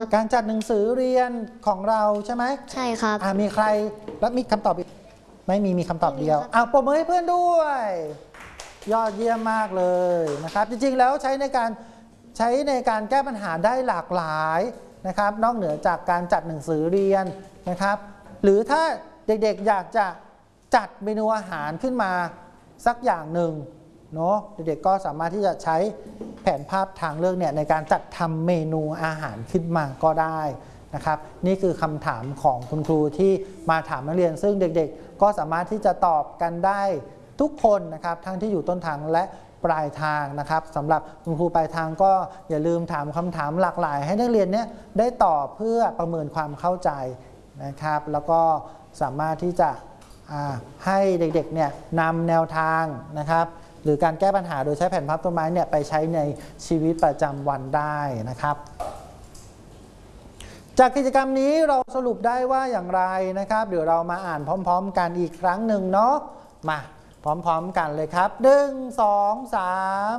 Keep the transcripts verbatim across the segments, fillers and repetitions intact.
การจัดหนังสือเรียนของเราใช่ไหมใช่ครับมีใครแล้วมีคำตอบอีกไม่มีมีคำตอบเดียวอ่ะปรบมือให้เพื่อนด้วยยอดเยี่ยมมากเลยนะครับจริงๆแล้วใช้ในการใช้ในการแก้ปัญหาได้หลากหลายนะครับนอกเหนือจากการจัดหนังสือเรียนนะครับหรือถ้าเด็กๆอยากจะจัดเมนูอาหารขึ้นมาสักอย่างหนึ่งเนาะเด็กๆก็สามารถที่จะใช้แผนภาพทางเลือกเนี่ยในการจัดทำเมนูอาหารขึ้นมาก็ได้นะครับนี่คือคำถามของคุณครูที่มาถามนักเรียนซึ่งเด็กๆก็สามารถที่จะตอบกันได้ทุกคนนะครับทั้งที่อยู่ต้นทางและปลายทางนะครับสำหรับคุณครูปลายทางก็อย่าลืมถามคำถามหลากหลายให้นักเรียนเนี่ยได้ตอบเพื่อประเมินความเข้าใจนะครับแล้วก็สามารถที่จะให้เด็กๆเนี่ยนำแนวทางนะครับหรือการแก้ปัญหาโดยใช้แผ่นพับต้นไม้เนี่ยไปใช้ในชีวิตประจำวันได้นะครับจากกิจกรรมนี้เราสรุปได้ว่าอย่างไรนะครับเดี๋ยวเรามาอ่านพร้อมๆกันอีกครั้งหนึ่งเนาะมาพร้อมๆกันเลยครับหนึ่ง สอง สาม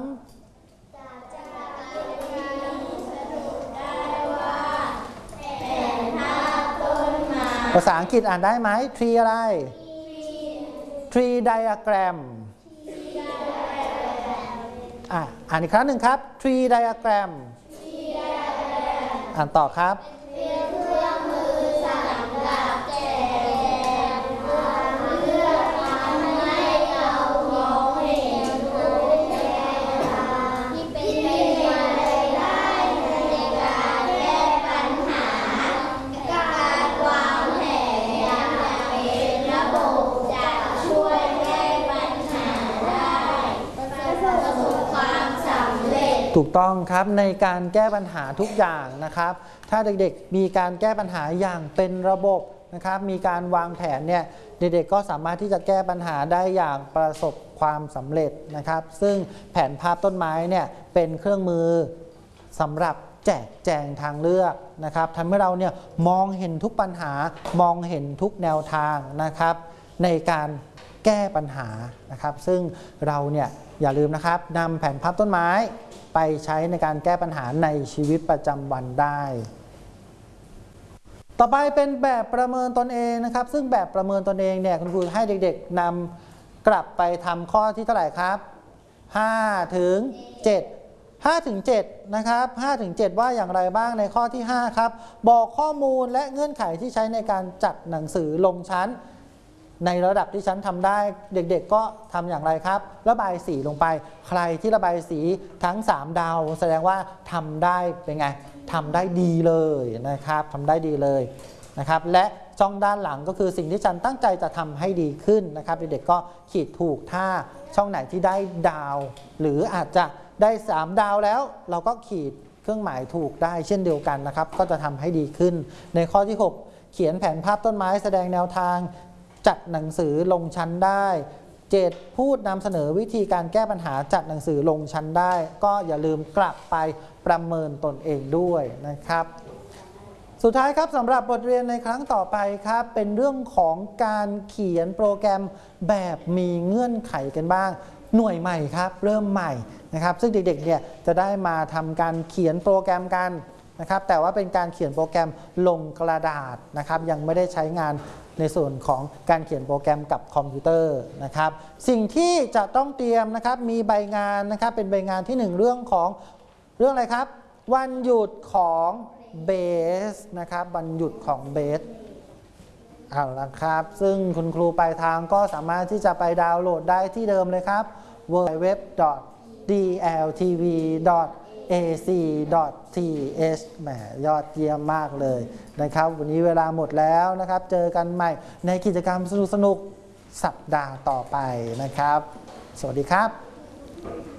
ภาษาอังกฤษอ่านได้ไหม tree อะไร tree diagram อ่ะอ่านอีกครั้งหนึ่งครับ tree diagram อ่านต่อครับถูกต้องครับในการแก้ปัญหาทุกอย่างนะครับถ้าเด็กๆมีการแก้ปัญหาอย่างเป็นระบบนะครับมีการวางแผนเนี่ยเด็กๆก็สามารถที่จะแก้ปัญหาได้อย่างประสบความสำเร็จนะครับซึ่งแผนภาพต้นไม้เนี่ยเป็นเครื่องมือสำหรับแจกแจงทางเลือกนะครับทำให้เราเนี่ยมองเห็นทุกปัญหามองเห็นทุกแนวทางนะครับในการแก้ปัญหานะครับซึ่งเราเนี่ยอย่าลืมนะครับนำแผนภาพต้นไม้ไปใช้ในการแก้ปัญหาในชีวิตประจำวันได้ต่อไปเป็นแบบประเมินตนเองนะครับซึ่งแบบประเมินตนเองเนี่ยคุณครูให้เด็กๆนำกลับไปทำข้อที่เท่าไหร่ครับห้าถึงเจ็ด ห้าถึงเจ็ดนะครับห้าถึงเจ็ดว่าอย่างไรบ้างในข้อที่ห้าครับบอกข้อมูลและเงื่อนไขที่ใช้ในการจัดหนังสือลงชั้นในระดับที่ฉันทำได้เด็กๆก็ทำอย่างไรครับระบายสีลงไปใครที่ระบายสีทั้งสามดาวแสดงว่าทำได้เป็นไงทำได้ดีเลยนะครับทำได้ดีเลยนะครับและช่องด้านหลังก็คือสิ่งที่ฉันตั้งใจจะทำให้ดีขึ้นนะครับเด็กๆก็ขีดถูกถ้าช่องไหนที่ได้ดาวหรืออาจจะได้สามดาวแล้วเราก็ขีดเครื่องหมายถูกได้เช่นเดียวกันนะครับก็จะทำให้ดีขึ้นในข้อที่หกเขียนแผนภาพต้นไม้แสดงแนวทางจัดหนังสือลงชั้นได้เจ็ดพูดนำเสนอวิธีการแก้ปัญหาจัดหนังสือลงชั้นได้ก็อย่าลืมกลับไปประเมินตนเองด้วยนะครับสุดท้ายครับสำหรับบทเรียนในครั้งต่อไปครับเป็นเรื่องของการเขียนโปรแกรมแบบมีเงื่อนไขกันบ้างหน่วยใหม่ครับเริ่มใหม่นะครับซึ่งเด็กๆเนี่ยจะได้มาทำการเขียนโปรแกรมกันนะครับแต่ว่าเป็นการเขียนโปรแกรมลงกระดาษนะครับยังไม่ได้ใช้งานในส่วนของการเขียนโปรแกรมกับคอมพิวเตอร์นะครับสิ่งที่จะต้องเตรียมนะครับมีใบงานนะครับเป็นใบงานที่หนึ่งเรื่องของเรื่องอะไรครับวันหยุดของเบสนะครับวันหยุดของเบสเอาละครับซึ่งคุณครูปลายทางก็สามารถที่จะไปดาวน์โหลดได้ที่เดิมเลยครับ ดับเบิลยู ดับเบิลยู ดับเบิลยู ดอท ดี แอล ที วี ดอท เอ ซี ดอท ที เอช แหมยอดเยี่ยมมากเลยนะครับวันนี้เวลาหมดแล้วนะครับเจอกันใหม่ในกิจกรรมสนุกๆสัปดาห์ต่อไปนะครับสวัสดีครับ